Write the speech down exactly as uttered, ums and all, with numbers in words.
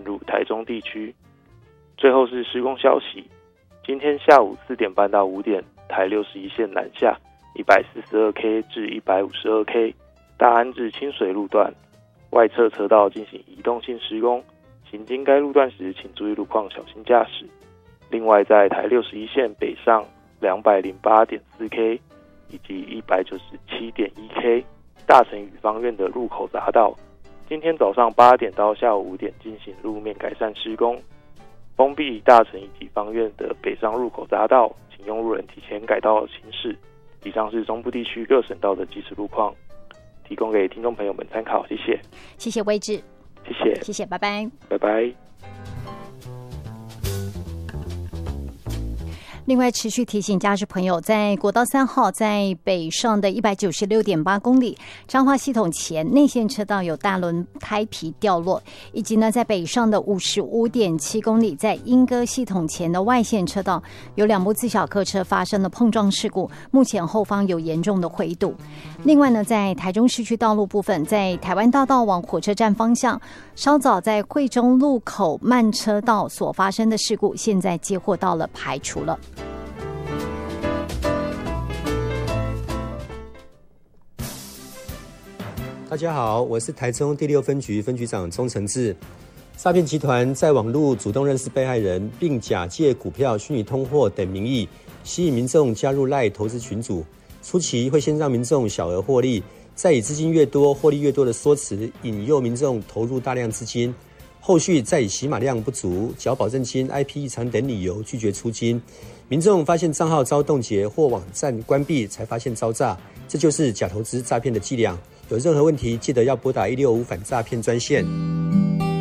入台中地区。最后是施工消息，今天下午四点半到五点，台六十一线南下 一百四十二 K 至 一百五十二 K 大安至清水路段外侧车道进行移动性施工，行经该路段时请注意路况，小心驾驶。另外在台六十一线北上 两百零八点四 K 以及 一百九十七点一 K 大成宇芳苑的入口匝道，今天早上八点到下午五点进行路面改善施工，封闭大成以及芳苑的北上入口匝道，请用路人提前改道行驶。以上是中部地区各省道的即时路况，提供给听众朋友们参考，谢谢。 谢谢威志， 谢谢， 谢谢，拜拜， 拜拜。 另外，持续提醒驾驶朋友，在国道三号在北上的一百九十六点八公里彰化系统前内线车道有大轮胎皮掉落，以及呢在北上的五十五点七公里在莺歌系统前的外线车道有两部自小客车发生了碰撞事故，目前后方有严重的回堵。另外呢，在台中市区道路部分，在台湾大道往火车站方向，稍早在惠中路口慢车道所发生的事故，现在接获到了排除了。 大家好，我是台中第六分局分局长钟承志。诈骗集团在网络主动认识被害人，并假借股票、虚拟通货等名义，吸引民众加入赖投资群组。初期会先让民众小额获利，再以资金越多、获利越多的说辞，引诱民众投入大量资金。后续再以洗码量不足、缴保证金、I P 异常等理由拒绝出金。民众发现账号遭冻结或网站关闭，才发现遭诈，这就是假投资诈骗的伎俩。有任何问题，记得要拨打一六五反诈骗专线。